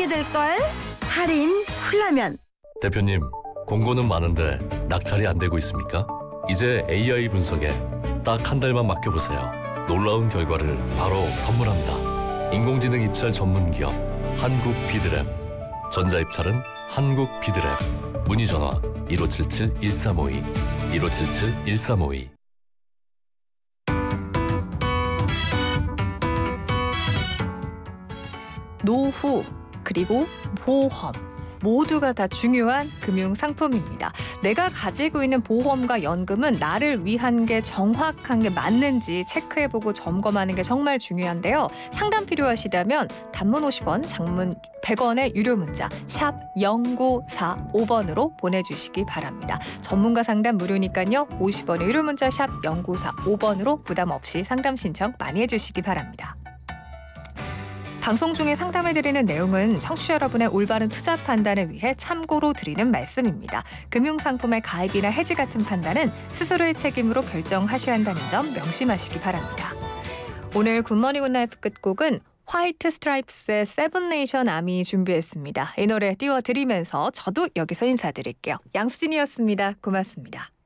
사게 될걸? 할인 훌라면. 대표님, 공고는 많은데 낙찰이 안 되고 있습니까? 이제 AI 분석에 딱 한 달만 맡겨보세요. 놀라운 결과를 바로 선물합니다. 인공지능 입찰 전문 기업 한국비드랩. 전자입찰은 한국비드랩. 문의 전화 1577-1352 1577-1352. 노후 그리고 보험 모두가 다 중요한 금융상품입니다. 내가 가지고 있는 보험과 연금은 나를 위한 게 정확한 게 맞는지 체크해보고 점검하는 게 정말 중요한데요. 상담 필요하시다면 단문 50원, 장문 100원의 유료 문자 샵 0945번으로 보내주시기 바랍니다. 전문가 상담 무료니까요. 50원의 유료 문자 샵 0945번으로 부담 없이 상담 신청 많이 해주시기 바랍니다. 방송 중에 상담해드리는 내용은 청취자 여러분의 올바른 투자 판단을 위해 참고로 드리는 말씀입니다. 금융상품의 가입이나 해지 같은 판단은 스스로의 책임으로 결정하셔야 한다는 점 명심하시기 바랍니다. 오늘 굿모닝 굿나잇 끝곡은 화이트 스트라이프스의 세븐 네이션 아미 준비했습니다. 이 노래 띄워드리면서 저도 여기서 인사드릴게요. 양수진이었습니다. 고맙습니다.